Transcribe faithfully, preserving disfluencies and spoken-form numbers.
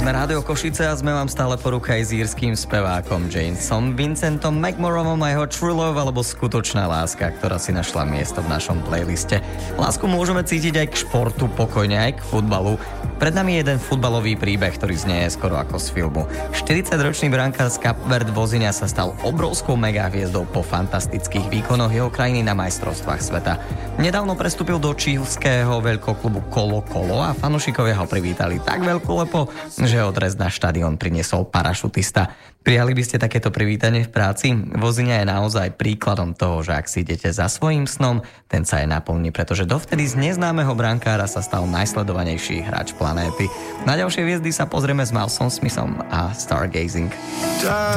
Sme Rádio Košice a sme vám stále po ruke aj s írským spevákom Jamesom Vincentom McMorronom a jeho True Love alebo Skutočná láska, ktorá si našla miesto v našom playliste. Lásku môžeme cítiť aj k športu, pokojne aj k futbalu. Pred nami je jeden futbalový príbeh, ktorý znie skoro ako z filmu. štyridsaťročný brankár z Cape Verde Vozyňa sa stal obrovskou megahviezdou po fantastických výkonoch jeho krajiny na majstrovstvách sveta. Nedávno prestúpil do čílskeho veľkoklubu Colo Colo a fanúšikovia ho privítali tak veľkolepo, že odrez na štadión priniesol parašutista. Prijali by ste takéto privítanie v práci? Vozyňa je naozaj príkladom toho, že ak si idete za svojím snom, ten sa aj naplní, pretože dovtedy z neznámeho brankára sa stal najsledovanejší hráč planéty. Na ďalšie hviezdy sa pozrieme s Milesom Smithom a Stargazing.